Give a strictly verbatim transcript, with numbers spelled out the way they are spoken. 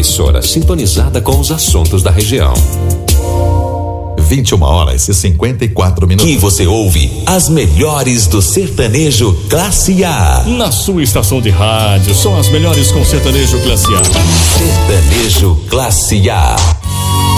emissora sintonizada com os assuntos da região. vinte e uma horas e cinquenta e quatro minutos. Que você ouve as melhores do sertanejo classe A. Na sua estação de rádio, são as melhores com sertanejo classe A. Sertanejo classe A.